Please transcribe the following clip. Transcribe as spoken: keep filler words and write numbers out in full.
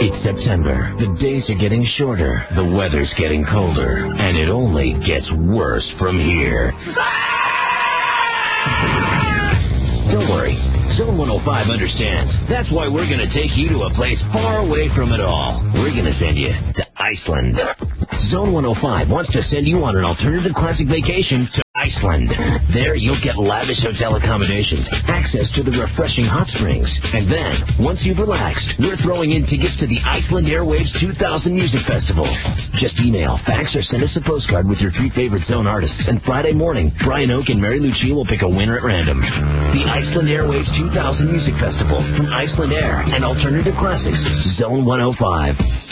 It's September. The days are getting shorter. The weather's getting colder. And it only gets worse from here. Don't worry. Zone one oh five understands. That's why we're going to take you to a place far away from it all. We're going to send you to Iceland. Zone one oh five wants to send you on an alternative classic vacation to Iceland. There you'll get lavish hotel accommodations, access to the refreshing hot springs, and then, once you've relaxed, we're throwing in tickets to the Iceland Airwaves two thousand Music Festival. Just email, fax, or send us a postcard with your three favorite Zone artists, and Friday morning, Brian Oak and Mary Lucia will pick a winner at random. The Iceland Airwaves two thousand Music Festival from Iceland Air and Alternative Classics, Zone one oh five.